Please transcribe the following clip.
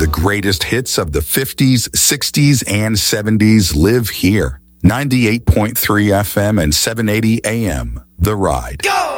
The greatest hits of the 50s, 60s, and 70s live here. 98.3 FM and 780 AM. The Ride. Go!